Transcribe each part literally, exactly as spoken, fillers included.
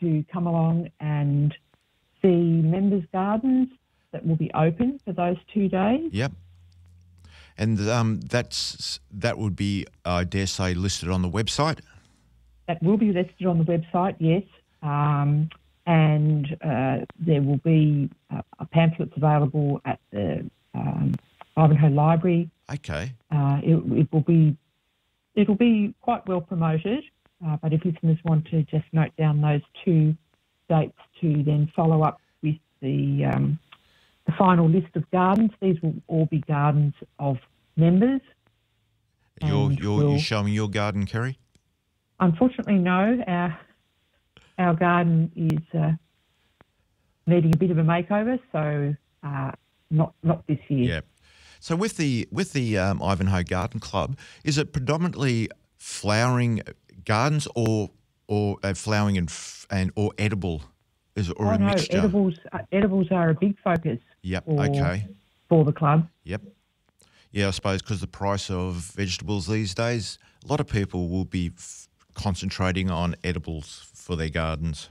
to come along and see members' gardens that will be open for those two days. Yep. And um, that's that would be, I dare say, listed on the website? That will be listed on the website, yes. Um, and uh, there will be uh, pamphlets available at the um, Ivanhoe Library. Okay. Uh, it, it will be it'll be quite well promoted, uh, but if listeners want to just note down those two dates to then follow up with the um, the final list of gardens, these will all be gardens of members. You're And you're, we'll- you're showing your garden, Kerry? Unfortunately, no. Our our garden is uh, needing a bit of a makeover, so uh, not not this year. Yeah. So with the with the um, Ivanhoe Garden Club, is it predominantly flowering gardens or or uh, flowering and f- and or edible, is it, or Oh a no, mixture? edibles uh, edibles are a big focus. Yep. For, Okay. For the club. Yep. Yeah, I suppose because the price of vegetables these days, a lot of people will be f- concentrating on edibles for their gardens.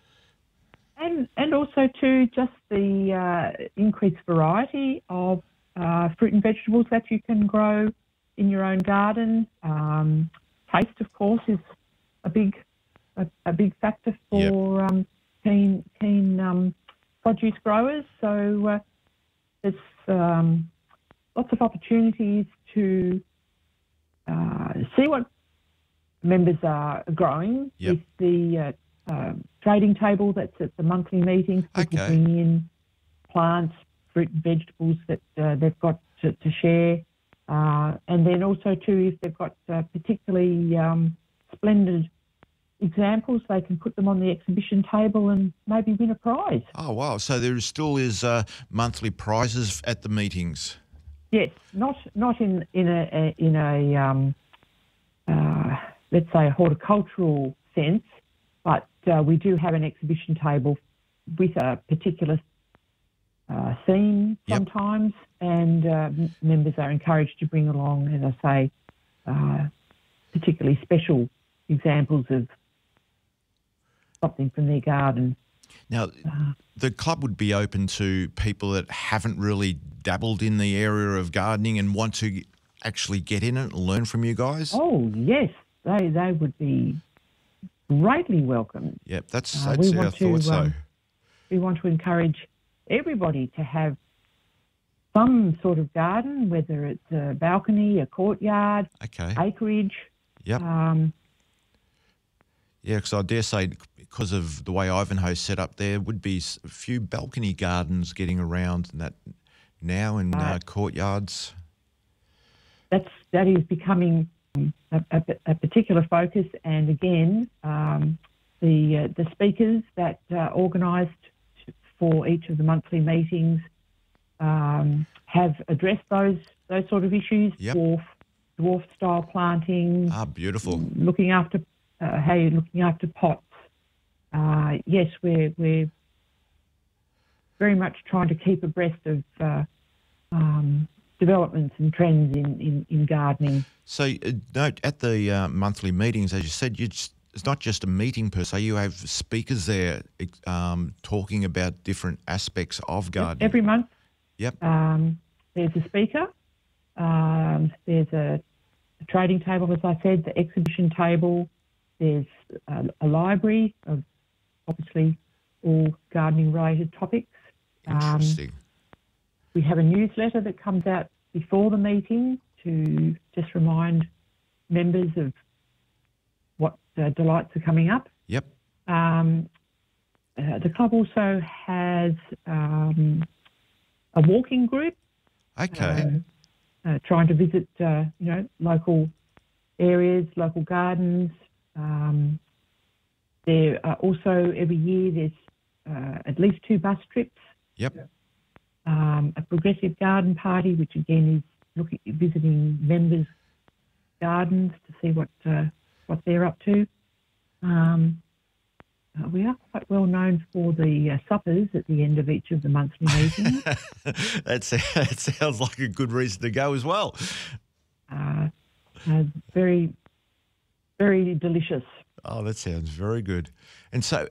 And and also too, just the uh, increased variety of uh, fruit and vegetables that you can grow in your own garden. Um, taste, of course, is a big a, a big factor for Yep. um, keen keen um, produce growers. So uh, there's um, lots of opportunities to uh, see what members are growing Yep. with the uh, uh, trading table that's at the monthly meetings. People Okay. bring in plants, fruit and vegetables that uh, they've got to, to share. Uh, and then also too, if they've got uh, particularly um, splendid examples, they can put them on the exhibition table and maybe win a prize. Oh wow! So there still is uh, monthly prizes at the meetings. Yes, not not in in a, a in a um, uh, let's say a horticultural sense, but uh, we do have an exhibition table with a particular uh, theme Yep. sometimes, and uh, m- members are encouraged to bring along, as I say, uh, particularly special examples of something from their garden. Now, the club would be open to people that haven't really dabbled in the area of gardening and want to actually get in it and learn from you guys. Oh yes, they they would be greatly welcome. Yep, that's Uh, that's we our want to, thought. So, um, We want to encourage everybody to have some sort of garden, whether it's a balcony, a courtyard, okay, acreage. yep, Um, yeah, because I dare say because of the way Ivanhoe's set up, there would be s- a few balcony gardens getting around and that now in uh, Right. courtyards. that's that is becoming um, a, a, a particular focus. And again, um, the uh, the speakers that uh, organised for each of the monthly meetings um, have addressed those those sort of issues. Yep. Dwarf dwarf style planting, Ah, beautiful. looking after uh, how you're looking after pots. Uh, yes, we're we're very much trying to keep abreast of uh, um, developments and trends in, in, in gardening. So, uh, note at the uh, monthly meetings, as you said, you just, it's not just a meeting per se. You have speakers there ex- um, talking about different aspects of gardening. Every month, Yep. um, there's a speaker. Um, there's a, a trading table, as I said, the exhibition table. There's a, a library of obviously all gardening-related topics. Um, Interesting. We have a newsletter that comes out before the meeting to just remind members of what uh, delights are coming up. Yep. Um, uh, the club also has um, a walking group, Okay. uh, uh, trying to visit, uh, you know, local areas, local gardens. Um, there are also every year there's uh, at least two bus trips. Yep. Um, a progressive garden party, which again is looking visiting members' gardens to see what uh, what they're up to. Um, uh, we are quite well known for the uh, suppers at the end of each of the monthly meetings. That's, that sounds like a good reason to go as well. uh, uh, very, very delicious. Oh, that sounds very good. And so